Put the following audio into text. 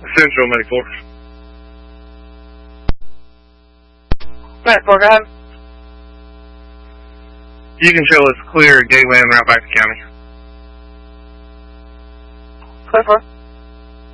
Central Medic 4. Medic 4, go ahead. You can show us clear gateway and route back to county. Clear 4.